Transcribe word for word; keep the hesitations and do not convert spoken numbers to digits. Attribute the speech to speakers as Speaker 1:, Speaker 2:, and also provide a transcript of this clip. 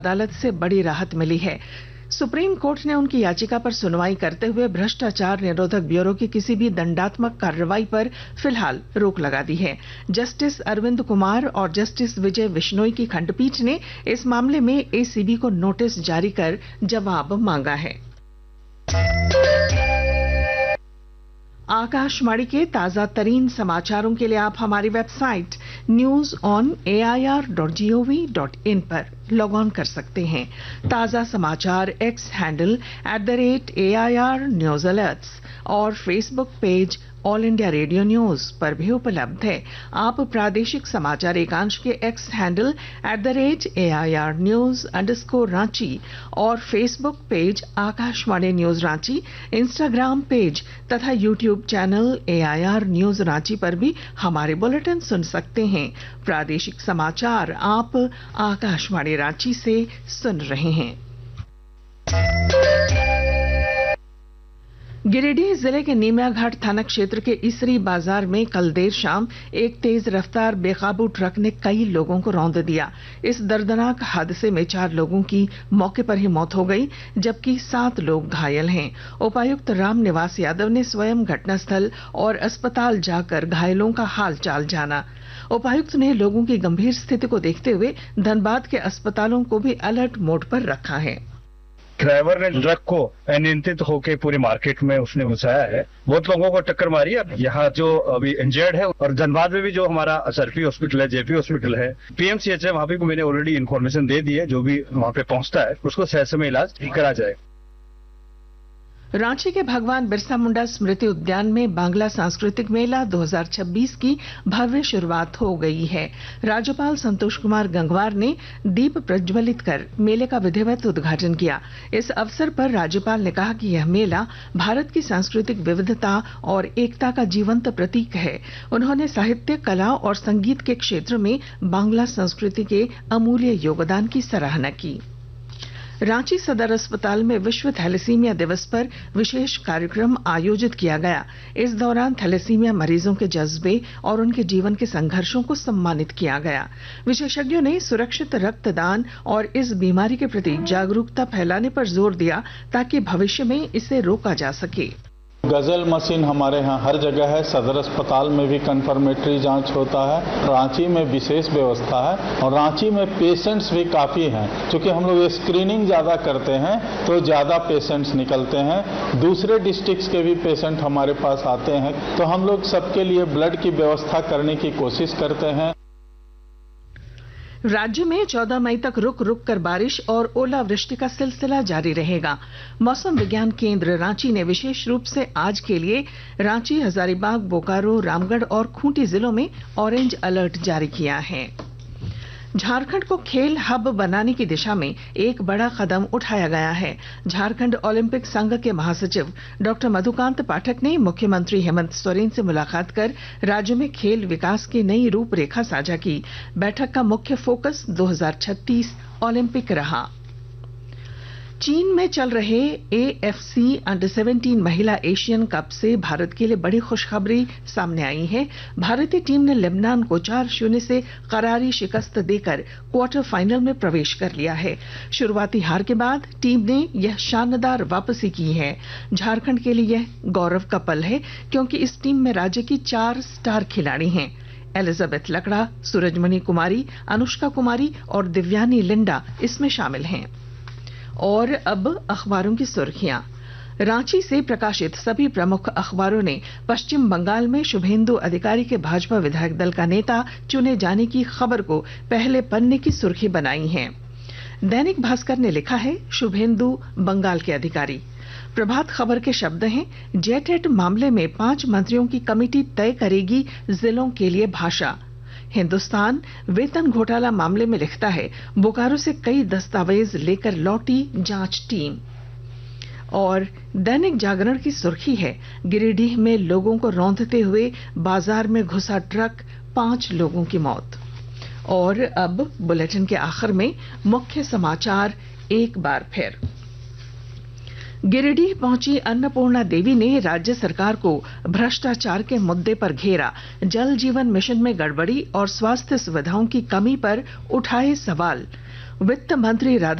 Speaker 1: अदालत से बड़ी राहत मिली है। सुप्रीम कोर्ट ने उनकी याचिका पर सुनवाई करते हुए भ्रष्टाचार निरोधक ब्यूरो की किसी भी दंडात्मक कार्रवाई पर फिलहाल रोक लगा दी है। जस्टिस अरविंद कुमार और जस्टिस विजय बिश्नोई की खंडपीठ ने इस मामले में एसीबी को नोटिस जारी कर जवाब मांगा है। आकाशवाणी के ताजा तरीन समाचारों के लिए आप हमारी website news on A I R dot G O V dot in पर लॉग ऑन कर सकते हैं। ताजा समाचार x handle at the rate A I R news alerts और Facebook page all India radio news पर भी उपलब्ध है। आप प्रादेशिक समाचार एकांश के x handle at the rate A I R news underscore Ranchi और Facebook page Akashvani news Ranchi, Instagram page तथा YouTube channel A I R news Ranchi पर भी हमारे बुलेटिन सुन सकते हैं। प्रादेशिक समाचार आप आकाशवाणी रांची से सुन रहे हैं। गिरिडीह जिले के नीमियाघाट थाना क्षेत्र के इसरी बाजार में कल देर शाम एक तेज रफ्तार बेकाबू ट्रक ने कई लोगों को रौंद दिया। इस दर्दनाक हादसे में चार लोगों की मौके पर ही मौत हो गई, जबकि सात लोग घायल हैं। उपायुक्त राम निवास यादव ने स्वयं घटनास्थल और अस्पताल जाकर घायलों का हाल चाल जाना। उपायुक्त ने लोगों की गंभीर स्थिति को देखते हुए धनबाद के अस्पतालों को भी अलर्ट मोड पर रखा है।
Speaker 2: ड्राइवर ने ट्रक को अनियंत्रित होकर पूरी मार्केट में उसने घुसाया है, बहुत लोगों को टक्कर मारी है। यहाँ जो अभी इंजर्ड है और धनबाद में भी जो हमारा सरफी हॉस्पिटल है, जेपी हॉस्पिटल है, पीएमसीएच है, वहां पे मैंने ऑलरेडी इन्फॉर्मेशन दे दी है। जो भी वहां पे पहुंचता है उसको सही समय इलाज करा जाए।
Speaker 1: रांची के भगवान बिरसा मुंडा स्मृति उद्यान में बांग्ला सांस्कृतिक मेला दो हज़ार छब्बीस की भव्य शुरुआत हो गई है। राज्यपाल संतोष कुमार गंगवार ने दीप प्रज्वलित कर मेले का विधिवत उद्घाटन किया। इस अवसर पर राज्यपाल ने कहा कि यह मेला भारत की सांस्कृतिक विविधता और एकता का जीवंत प्रतीक है। उन्होंने साहित्य, कला और संगीत के क्षेत्र में बांग्ला संस्कृति के अमूल्य योगदान की सराहना की। रांची सदर अस्पताल में विश्व थैलेसीमिया दिवस पर विशेष कार्यक्रम आयोजित किया गया। इस दौरान थैलेसीमिया मरीजों के जज्बे और उनके जीवन के संघर्षों को सम्मानित किया गया। विशेषज्ञों ने सुरक्षित रक्तदान और इस बीमारी के प्रति जागरूकता फैलाने पर जोर दिया ताकि भविष्य में इसे रोका जा सके।
Speaker 3: गजल मशीन हमारे यहाँ हर जगह है। सदर अस्पताल में भी कन्फर्मेटरी जांच होता है। रांची में विशेष व्यवस्था है और रांची में पेशेंट्स भी काफ़ी हैं। क्योंकि हम लोग स्क्रीनिंग ज़्यादा करते हैं तो ज़्यादा पेशेंट्स निकलते हैं। दूसरे डिस्ट्रिक्ट्स के भी पेशेंट हमारे पास आते हैं तो हम लोग सबके लिए ब्लड की व्यवस्था करने की कोशिश करते हैं।
Speaker 1: राज्य में चौदह मई तक रुक रुक कर बारिश और ओलावृष्टि का सिलसिला जारी रहेगा। मौसम विज्ञान केंद्र रांची ने विशेष रूप से आज के लिए रांची, हजारीबाग, बोकारो, रामगढ़ और खूंटी जिलों में ऑरेंज अलर्ट जारी किया है। झारखंड को खेल हब बनाने की दिशा में एक बड़ा कदम उठाया गया है। झारखंड ओलंपिक संघ के महासचिव डॉक्टर मधुकांत पाठक ने मुख्यमंत्री हेमंत सोरेन से मुलाकात कर राज्य में खेल विकास की नई रूपरेखा साझा की। बैठक का मुख्य फोकस दो हज़ार छत्तीस ओलंपिक रहा। चीन में चल रहे ए एफ सी अंडर सत्रह महिला एशियन कप से भारत के लिए बड़ी खुशखबरी सामने आई है। भारतीय टीम ने लेबनान को चार शून्य से करारी शिकस्त देकर क्वार्टर फाइनल में प्रवेश कर लिया है। शुरुआती हार के बाद टीम ने यह शानदार वापसी की है। झारखंड के लिए यह गौरव का पल है क्योंकि इस टीम में राज्य की चार स्टार खिलाड़ी हैं। एलिजाबेथ लकड़ा, सूरजमणि कुमारी, अनुष्का कुमारी और दिव्यानी लिंडा इसमें शामिल हैं। और अब अखबारों की सुर्खियां। रांची से प्रकाशित सभी प्रमुख अखबारों ने पश्चिम बंगाल में शुभेंदु अधिकारी के भाजपा विधायक दल का नेता चुने जाने की खबर को पहले पन्ने की सुर्खी बनाई है। दैनिक भास्कर ने लिखा है, शुभेंदु बंगाल के अधिकारी। प्रभात खबर के शब्द हैं, जेटेट मामले में पांच मंत्रियों की कमेटी तय करेगी जिलों के लिए भाषा। हिंदुस्तान वेतन घोटाला मामले में लिखता है, बोकारो से कई दस्तावेज लेकर लौटी जांच टीम। और दैनिक जागरण की सुर्खी है, गिरिडीह में लोगों को रौंदते हुए बाजार में घुसा ट्रक, पांच लोगों की मौत। और अब बुलेटिन के आखिर में मुख्य समाचार एक बार फिर। गिरिडीह पहुंची अन्नपूर्णा देवी ने राज्य सरकार को भ्रष्टाचार के मुद्दे पर घेरा। जल जीवन मिशन में गड़बड़ी और स्वास्थ्य सुविधाओं की कमी पर उठाए सवाल। वित्त मंत्री राधा